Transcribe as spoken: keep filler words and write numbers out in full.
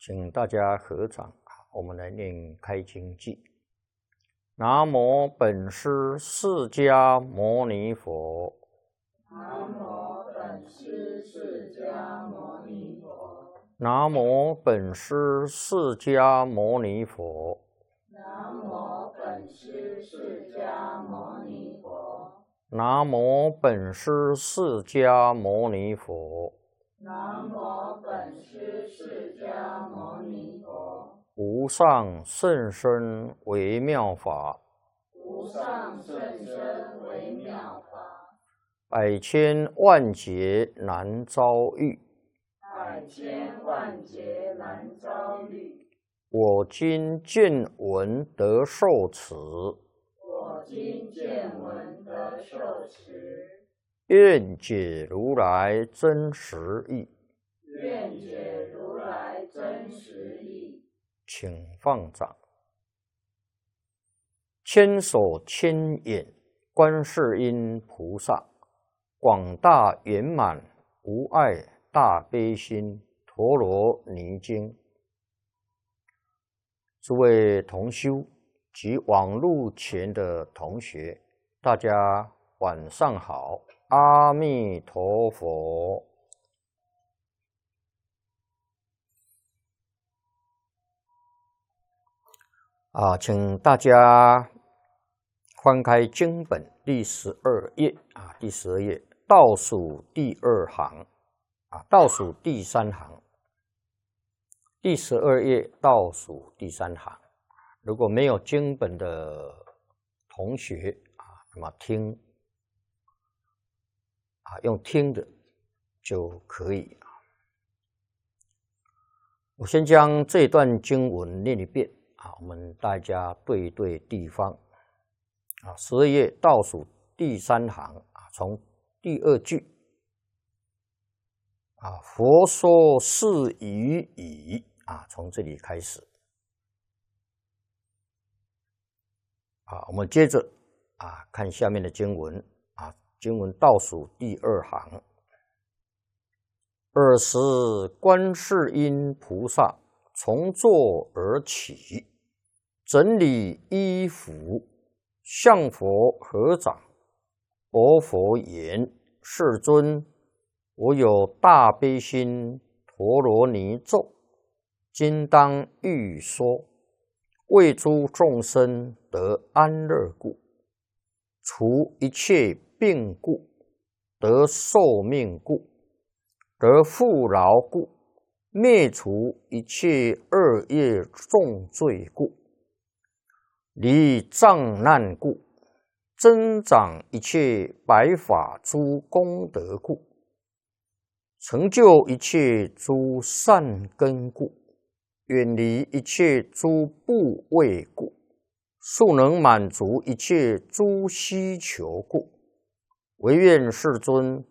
请大家合掌，我们来念开经偈。南无本师释迦牟尼佛。 南无本师释迦牟尼佛。 南无本师释迦牟尼佛。 南无本师释迦牟尼佛。 南无本师释迦牟尼佛。 南无本师释迦牟尼佛。 无上甚深微妙法， 无上甚深微妙法， 百千万劫难遭遇。 百千万劫难遭遇。 我今见闻得受持， 我今见闻得受持， 愿解如来真实义。 愿解如来真实义。 请放掌。千手千眼观世音菩萨，广大圆满无碍大悲心陀罗尼经。诸位同修及网络前的同学，大家晚上好，阿弥陀佛。啊，请大家翻开经本第十二页啊，第十二页倒数第二行啊，倒数第三行，第十二页倒数第三行。如果没有经本的同学啊，那么听啊，用听的就可以啊。我先将这段经文念一遍。啊，我们大家对对地方啊，十二页倒数第三行啊，从第二句啊，佛说是语已啊，从这里开始啊，我们接着啊看下面的经文啊，经文倒数第二行，尔时观世音菩萨从座而起，整理衣服，向佛合掌，白佛言：世尊，我有大悲心陀罗尼咒，今当欲说，为诸众生得安乐故，除一切病故，得寿命故，得富饶故，灭除一切恶业重罪故，离障难故，增长一切白法诸功德故，成就一切诸善根故，远离一切诸怖畏故，速能满足一切诸需求故，唯愿世尊